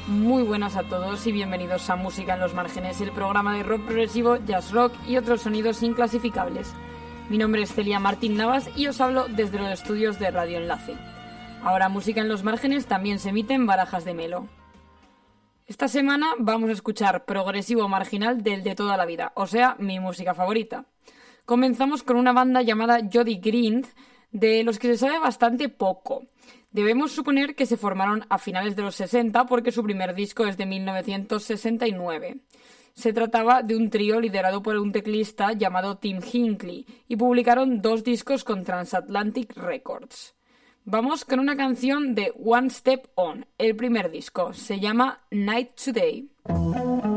Muy buenas a todos y bienvenidos a Música en los Márgenes, el programa de rock progresivo, jazz rock y otros sonidos inclasificables. Mi nombre es Celia Martín Navas y os hablo desde los estudios de Radio Enlace. Ahora Música en los Márgenes también se emite en Barajas de Melo. Esta semana vamos a escuchar progresivo marginal del de toda la vida, o sea, mi música favorita. Comenzamos con una banda llamada Jody Grind, de los que se sabe bastante poco. Debemos suponer que se formaron a finales de los 60 porque su primer disco es de 1969. Se trataba de un trío liderado por un teclista llamado Tim Hinckley y publicaron 2 discos con Transatlantic Records. Vamos con una canción de One Step On, el primer disco. Se llama Night Today.